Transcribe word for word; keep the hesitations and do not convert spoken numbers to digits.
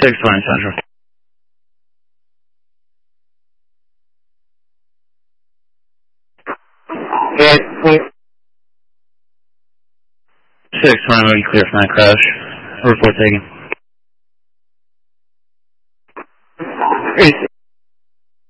six twenty Central. Yeah, wait. six twenty, moving clear from that crash. Report taken.